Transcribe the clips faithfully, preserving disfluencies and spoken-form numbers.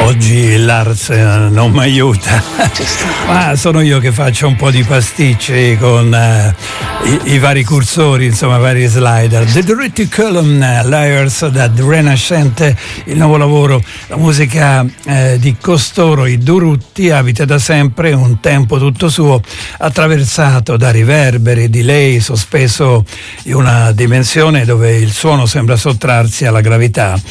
Oggi l'Ars non mi aiuta, ma sono io che faccio un po' di pasticci con uh, i, i vari cursori, insomma, vari slider. The Curriculum Liars da Renascente, il nuovo lavoro, la musica eh, di costoro, i Durutti, abita da sempre un tempo tutto suo, attraversato da riverberi, delay, sospeso in una dimensione dove il suono sembra sottrarsi alla gravità.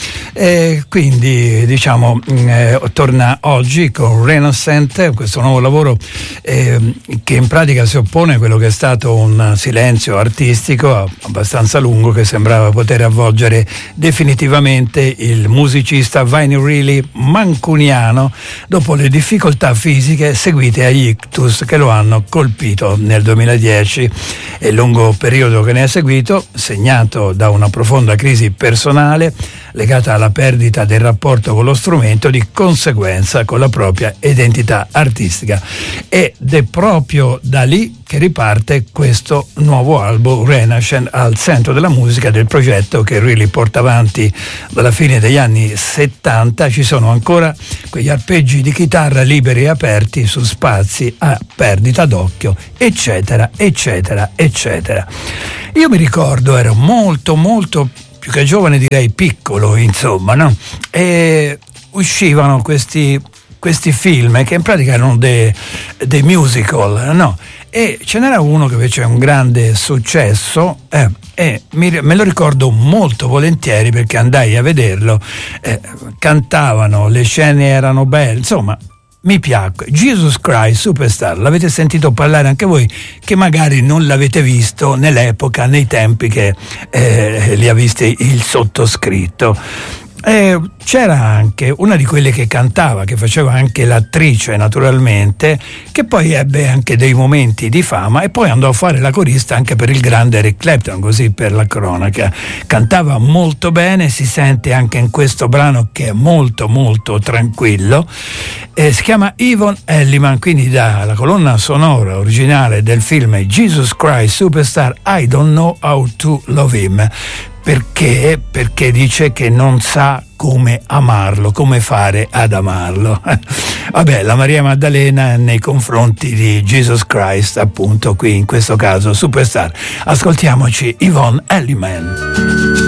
E quindi, diciamo, eh, torna oggi con Renascente, questo nuovo lavoro eh, che in pratica si oppone a quello che è stato un silenzio artistico abbastanza lungo che sembrava poter avvolgere definitivamente il musicista Vinnie Reilly mancuniano dopo le difficoltà fisiche seguite agli ictus che lo hanno colpito nel duemiladieci, e il lungo periodo che ne è seguito, segnato da una profonda crisi personale legata alla perdita del rapporto con lo strumento, di conseguenza con la propria identità artistica. Ed è proprio da lì che riparte questo nuovo album Renascent, al centro della musica del progetto che Reilly porta avanti dalla fine degli anni settanta. Ci sono ancora quegli arpeggi di chitarra liberi e aperti su spazi a perdita d'occhio, eccetera, eccetera, eccetera. Io mi ricordo, ero molto, molto più che giovane, direi piccolo, insomma, no? E uscivano questi, questi film che in pratica erano dei, dei musical, no? E ce n'era uno che fece un grande successo eh, e mi, me lo ricordo molto volentieri perché andai a vederlo, eh, cantavano, le scene erano belle, insomma mi piacque. Jesus Christ Superstar, l'avete sentito parlare anche voi che magari non l'avete visto nell'epoca, nei tempi che eh, li ha visti il sottoscritto. Eh, c'era anche una di quelle che cantava, che faceva anche l'attrice naturalmente, che poi ebbe anche dei momenti di fama e poi andò a fare la corista anche per il grande Eric Clapton, così per la cronaca. Cantava molto bene, si sente anche in questo brano che è molto molto tranquillo. Eh, si chiama Yvonne Elliman, quindi dalla colonna sonora originale del film Jesus Christ Superstar, I Don't Know How to Love Him. Perché? Perché dice che non sa come amarlo, come fare ad amarlo. Vabbè, la Maria Maddalena nei confronti di Jesus Christ, appunto, qui in questo caso Superstar. Ascoltiamoci Yvonne Elliman.